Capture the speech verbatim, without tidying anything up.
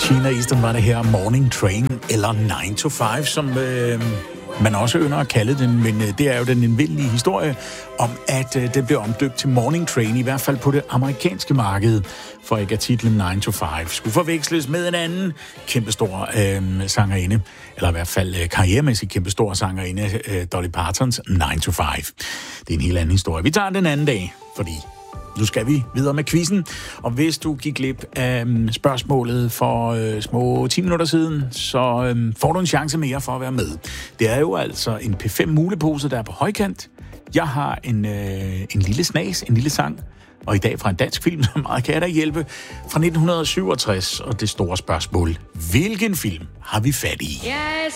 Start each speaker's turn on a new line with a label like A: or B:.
A: Sheena Easton var det her, Morning Train, eller nine to five, som øh, man også ynder at kalde den, men øh, det er jo den indvillige historie om, at øh, det blev omdøbt til Morning Train, i hvert fald på det amerikanske marked, for ikke at titlen nine to five skulle forveksles med en anden kæmpestor øh, sangerinde, eller i hvert fald øh, karrieremæssigt kæmpestor sangerinde, øh, Dolly Partons nine to five. Det er en helt anden historie. Vi tager den anden dag, fordi nu skal vi videre med quizzen, og hvis du gik glip af spørgsmålet for øh, små ti minutter siden, så øh, får du en chance mere for at være med. Det er jo altså en P fem mulepose, der er på højkant. Jeg har en, øh, en lille snas, en lille sang, og i dag fra en dansk film, som meget kan der hjælpe, fra nitten syvogtres, og det store spørgsmål: hvilken film har vi fat i?
B: Yes.